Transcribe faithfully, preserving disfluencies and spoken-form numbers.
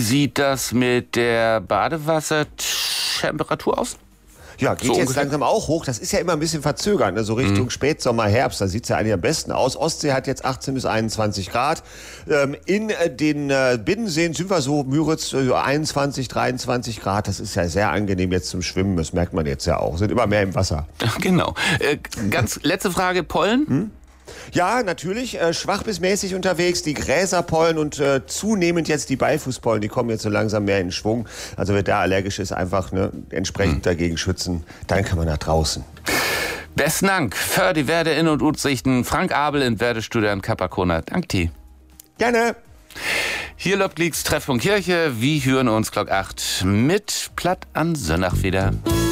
sieht das mit der Badewassertemperatur aus? Ja, geht So jetzt ungefähr. langsam auch hoch. Das ist ja immer ein bisschen verzögert, ne? So Richtung mhm. Spätsommer, Herbst. Da sieht's ja eigentlich am besten aus. Ostsee hat jetzt achtzehn bis einundzwanzig Grad. Ähm, in äh, den äh, Binnenseen sind wir so, Müritz, äh, einundzwanzig, dreiundzwanzig Grad. Das ist ja sehr angenehm jetzt zum Schwimmen. Das merkt man jetzt ja auch. Sind immer mehr im Wasser. Genau. Äh, ganz letzte Frage, Pollen? Hm? Ja, natürlich, äh, schwach bis mäßig unterwegs, die Gräserpollen und äh, zunehmend jetzt die Beifußpollen, die kommen jetzt so langsam mehr in Schwung. Also wer da allergisch ist, einfach ne, entsprechend hm. dagegen schützen, dann kann man nach draußen. Besten Dank für die Werde in- und Utsichten. Frank Abel in Werdestudio in Capacona. Dank dir. Gerne. Hier Löbgligs Treffpunkt Kirche. Wir hören uns Glock acht mit Platt an Sonnach wieder.